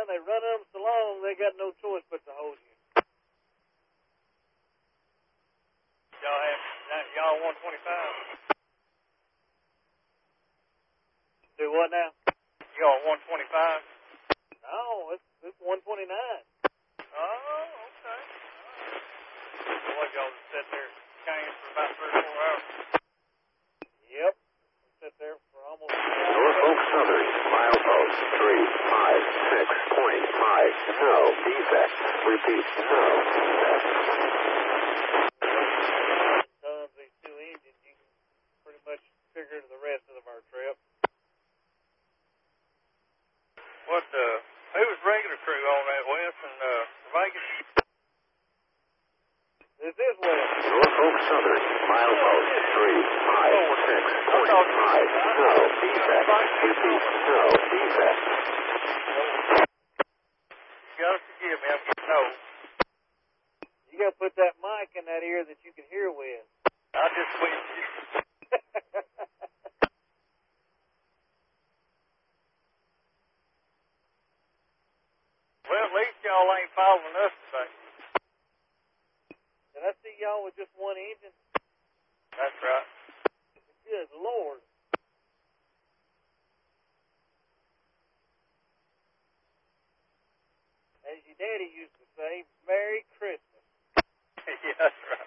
Well, they run them so long, they got no choice but to hold you. Y'all 125? Do what now? Y'all 125? No, it's 129. Oh, okay. So what, y'all just sit there caned for about 3 or 4 hours? Yep. Sit there for almost 2 hours. Norfolk Southern, milepost 356.5. No defect. Repeat, no defect. Tons these two engines, you can pretty much figure the rest of our trip. Who was regular crew on that, Wes and Vegas? This is Wes. Norfolk Southern, milepost 356.5. No defect. Repeat, no defect. You gotta forgive me, I'm getting old. You got to put that mic in that ear that you can hear with. I just wish you. Well, at least y'all ain't following us today. Did I see y'all with just one engine? That's right. Good Lord. As your daddy used to say, Merry Christmas. Yeah, that's right.